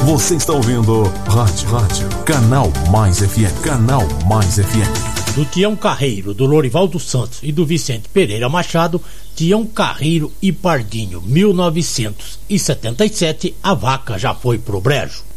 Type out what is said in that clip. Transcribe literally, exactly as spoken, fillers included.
Você está ouvindo Rádio, Rádio, Canal Mais F M, Canal Mais F M. Do Tião Carreiro, do Lorival dos Santos e do Vicente Pereira Machado, Tião Carreiro e Pardinho, mil novecentos e setenta e sete, a vaca já foi pro brejo.